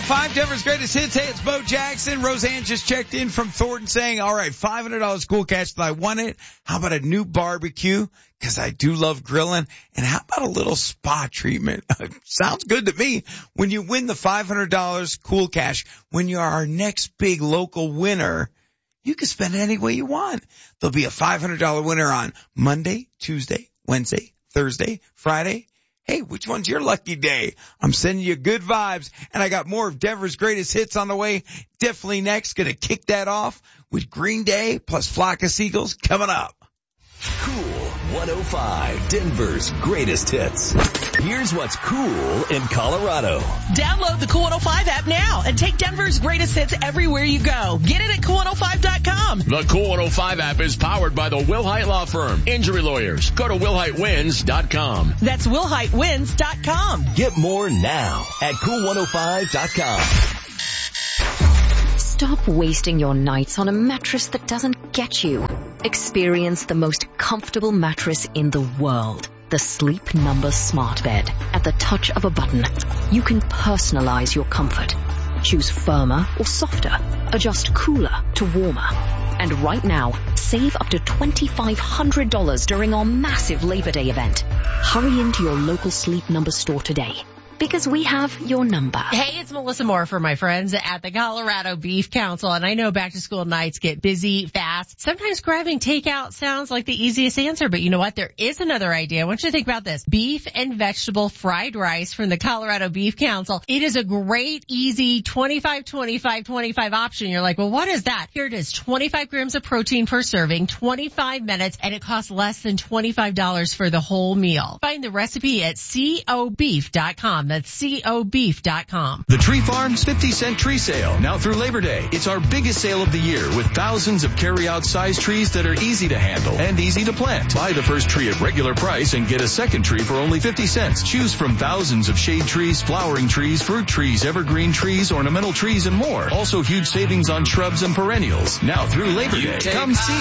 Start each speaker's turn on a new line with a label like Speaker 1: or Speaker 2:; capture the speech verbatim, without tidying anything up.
Speaker 1: oh five, Denver's greatest hits. Hey, it's Bo Jackson. Roseanne just checked in from Thornton saying, all right, five hundred dollars cool cash that I won it. How about a new barbecue? Cause I do love grilling. And how about a little spa treatment? Sounds good to me. When you win the five hundred dollars cool cash, when you're our next big local winner, you can spend it any way you want. There'll be a five hundred dollars winner on Monday, Tuesday, Wednesday, Thursday, Friday. Hey, which one's your lucky day? I'm sending you good vibes, and I got more of Denver's greatest hits on the way. Definitely next. Gonna kick that off with Green Day plus Flock of Seagulls coming up.
Speaker 2: Cool one oh five, Denver's greatest hits. Here's what's cool in Colorado.
Speaker 3: Download the Cool one oh five app now and take Denver's greatest hits everywhere you go. Get it at cool one oh five dot com.
Speaker 4: The Cool one oh five app is powered by the Wilhite Law Firm. Injury lawyers. Go to wilhite wins dot com.
Speaker 3: That's wilhite wins dot com.
Speaker 2: Get more now at cool one oh five dot com.
Speaker 5: Stop wasting your nights on a mattress that doesn't get you. Experience the most comfortable mattress in the world. The Sleep Number Smart Bed. At the touch of a button, you can personalize your comfort. Choose firmer or softer. Adjust cooler to warmer. And right now, save up to twenty-five hundred dollars during our massive Labor Day event. Hurry into your local Sleep Number store today, because we have your number.
Speaker 3: Hey, it's Melissa Moore for my friends at the Colorado Beef Council. And I know back to school nights get busy fast. Sometimes grabbing takeout sounds like the easiest answer, but you know what? There is another idea. I want you to think about this. Beef and vegetable fried rice from the Colorado Beef Council. It is a great, easy twenty-five, twenty-five, twenty-five option. You're like, well, what is that? Here it is. twenty-five grams of protein per serving, twenty-five minutes, and it costs less than twenty-five dollars for the whole meal. Find the recipe at co beef dot com. That's co beef dot com.
Speaker 6: The Tree Farm's fifty cent tree sale, now through Labor Day. It's our biggest sale of the year with thousands of carry-out size trees that are easy to handle and easy to plant. Buy the first tree at regular price and get a second tree for only fifty cents. Choose from thousands of shade trees, flowering trees, fruit trees, evergreen trees, ornamental trees, and more. Also huge savings on shrubs and perennials. Now through Labor Day. Come see